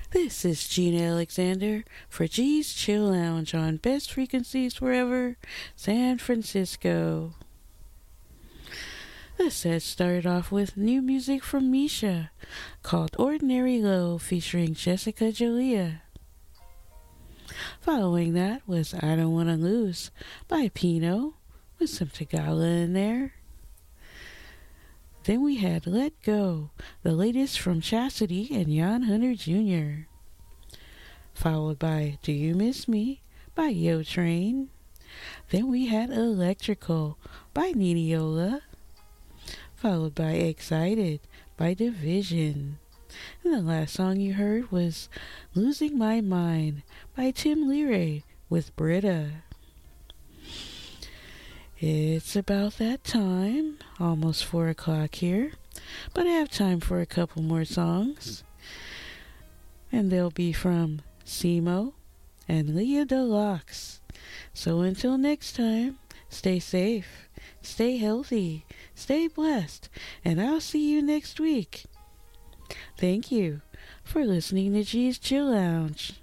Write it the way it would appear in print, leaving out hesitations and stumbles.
This is Gina Alexander for G's Chill Lounge on Best Frequencies Forever, San Francisco. The set started off with new music from Misha called Ordinary Low featuring Jessica Jalea. Following that was I Don't Wanna Lose by Pino with some Tagala in there. Then we had Let Go, the latest from Chastity and Jan Hunter Jr. Followed by Do You Miss Me by Yo Train. Then we had Electrical by Niniola. Followed by Excited by Division. And the last song you heard was Losing My Mind by Tim Leary with Britta. It's about that time, almost 4 o'clock here, but I have time for a couple more songs. And they'll be from Simo and Leah Deluxe. So until next time, stay safe, stay healthy, stay blessed, and I'll see you next week. Thank you for listening to G's Chill Lounge.